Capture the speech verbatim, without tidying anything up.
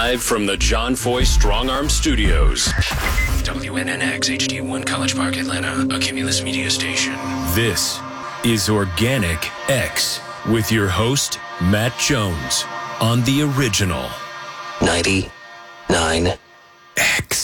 Live from the John Foy Strong Arm Studios. W N N X H D one College Park, Atlanta, a Cumulus Media station. This is Organic X with your host, Matt Jones, on the original ninety-nine X.